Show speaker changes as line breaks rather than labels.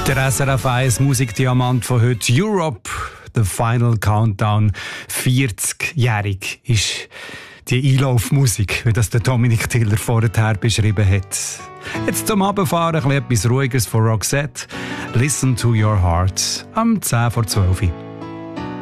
Der SRF 1 Musikdiamant von heute, Europe, The Final Countdown. 40-jährig ist die Einlaufmusik, wie das der Dominik Tiller vorher beschrieben hat. Jetzt zum Abfahren etwas Ruhiges von Roxette. Listen to your heart am 10 vor 12 Uhr.